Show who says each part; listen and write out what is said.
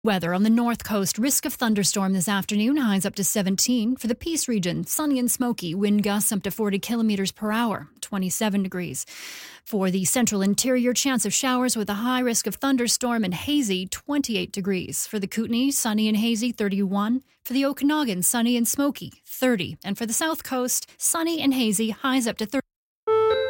Speaker 1: Weather on the north coast, risk of thunderstorm this afternoon, highs up to 17. For the Peace region, sunny and smoky, wind gusts up to 40 kilometers per hour, 27 degrees. For the central interior, chance of showers with a high risk of thunderstorm and hazy, 28 degrees. For the Kootenay, sunny and hazy, 31. For the Okanagan, sunny and smoky, 30. And for the south coast, sunny and hazy, highs up to 30.